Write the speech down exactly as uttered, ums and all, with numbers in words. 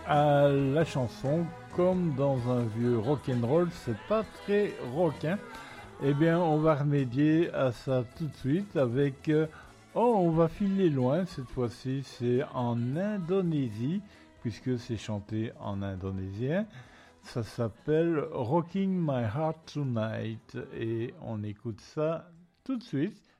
à la chanson, comme dans un vieux rock'n'roll, c'est pas très rock, hein. Eh bien, on va remédier à ça tout de suite avec... euh, oh, on va filer loin, cette fois-ci, c'est en Indonésie, puisque c'est chanté en indonésien. Ça s'appelle Rocking My Heart Tonight, et on écoute ça tout de suite.